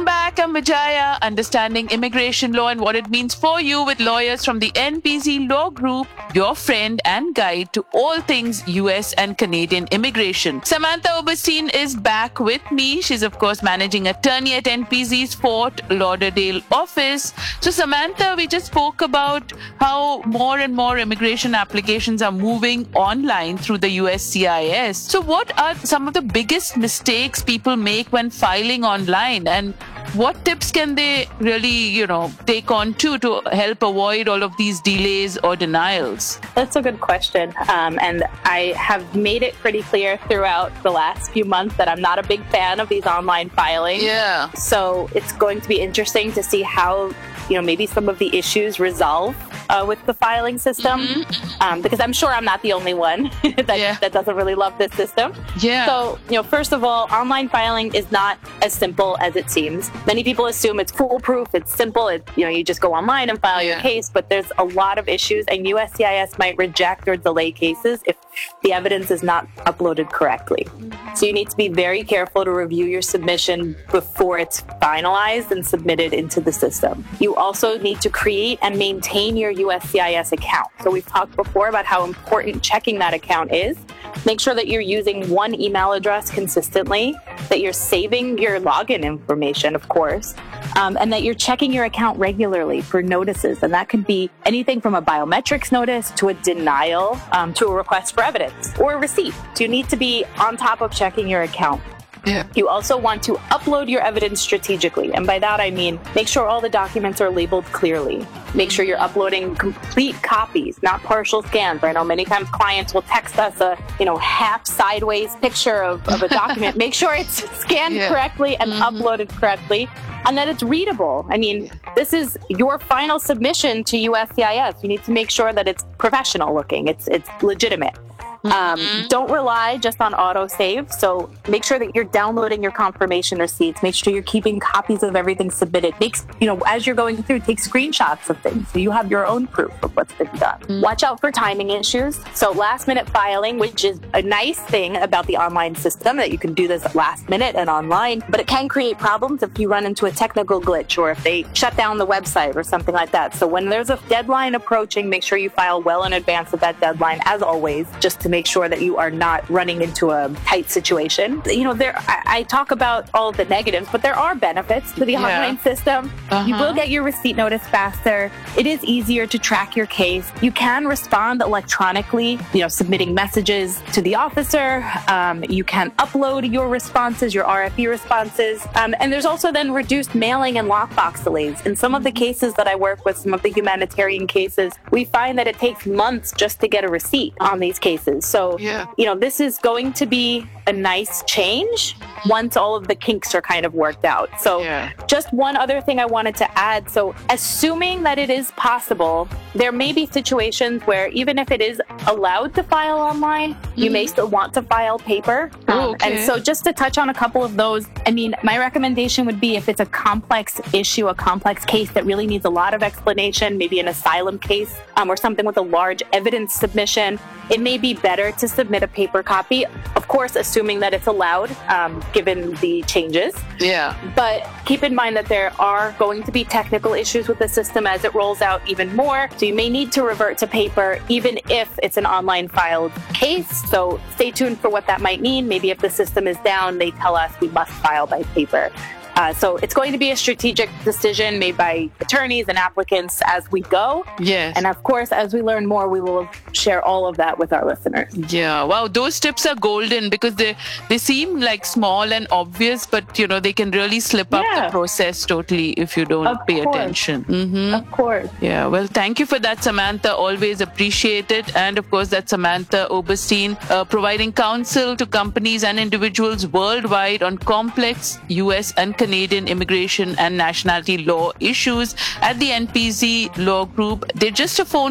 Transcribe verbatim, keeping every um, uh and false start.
back. I'm Vijaya, understanding immigration law and what it means for you with lawyers from the N P Z Law Group, your friend and guide to all things U S and Canadian immigration. Samantha Oberstein is back with me. She's, of course, managing attorney at N P Z's Fort Lauderdale office. So, Samantha, we just spoke about how more and more immigration applications are moving online through the U S C I S. So, what are some of the biggest mistakes people make when filing online, and what tips can they really, you know, take on too to help avoid all of these delays or denials? That's a good question. Um, and I have made it pretty clear throughout the last few months that I'm not a big fan of these online filings. Yeah. So it's going to be interesting to see how, you know, maybe some of the issues resolve uh, with the filing system. Mm-hmm. Um, because I'm sure I'm not the only one that, yeah. that doesn't really love this system. Yeah. So, you know, first of all, online filing is not as simple as it seems. Many people assume it's foolproof, it's simple, it, you know, you just go online and file yeah. your case, but there's a lot of issues, and U S C I S might reject or delay cases if the evidence is not uploaded correctly. So you need to be very careful to review your submission before it's finalized and submitted into the system. You also need to create and maintain your U S C I S account. So we've talked before about how important checking that account is. Make sure that you're using one email address consistently, that you're saving your login information, of course, um, and that you're checking your account regularly for notices. And that could be anything from a biometrics notice to a denial um, to a request for evidence or a receipt. So you need to be on top of checking your account. Yeah. You also want to upload your evidence strategically. And by that, I mean, make sure all the documents are labeled clearly. Make sure you're uploading complete copies, not partial scans. I know many times clients will text us a, you know, half sideways picture of, of a document. Make sure it's scanned yeah. correctly and mm-hmm. uploaded correctly, and that it's readable. I mean, this is your final submission to U S C I S. You need to make sure that it's professional looking. It's it's legitimate. Um, mm-hmm. Don't rely just on autosave. So make sure that you're downloading your confirmation receipts. Make sure you're keeping copies of everything submitted. Make, you know, as you're going through, take screenshots of things so you have your own proof of what's been done. Mm-hmm. Watch out for timing issues. So last minute filing, which is a nice thing about the online system, that you can do this last minute and online, but it can create problems if you run into a technical glitch or if they shut down the website or something like that. So when there's a deadline approaching, make sure you file well in advance of that deadline, as always, just to make sure that you are not running into a tight situation. You know, there I, I talk about all the negatives, but there are benefits to the yeah. online system. Uh-huh. You will get your receipt notice faster. It is easier to track your case. You can respond electronically, you know, submitting messages to the officer. Um, you can upload your responses, your R F E responses. Um, and there's also then reduced mailing and lockbox delays. In some of the cases that I work with, some of the humanitarian cases, we find that it takes months just to get a receipt on these cases. So, yeah. you know, this is going to be a nice change once all of the kinks are kind of worked out. So yeah. just one other thing I wanted to add. So assuming that it is possible, there may be situations where even if it is allowed to file online, mm-hmm. you may still want to file paper. Oh, okay. And so just to touch on a couple of those, I mean, my recommendation would be if it's a complex issue, a complex case that really needs a lot of explanation, maybe an asylum case um, or something with a large evidence submission, it may be better to submit a paper copy, of course, assuming that it's allowed, um, given the changes. Yeah. But keep in mind that there are going to be technical issues with the system as it rolls out even more. So you may need to revert to paper, even if it's an online filed case. So stay tuned for what that might mean. Maybe if the system is down, they tell us we must file by paper. Uh, so it's going to be a strategic decision made by attorneys and applicants as we go. Yes. And of course, as we learn more, we will share all of that with our listeners. Yeah. Wow. Those tips are golden because they, they seem like small and obvious, but, you know, they can really slip yeah. up the process totally if you don't of pay course. attention. Mm-hmm. Of course. Yeah. Well, thank you for that, Samantha. Always appreciate it. And of course, that's Samantha Oberstein, uh, providing counsel to companies and individuals worldwide on complex U S and Canadian immigration and nationality law issues at the N P Z Law Group. They're just a phone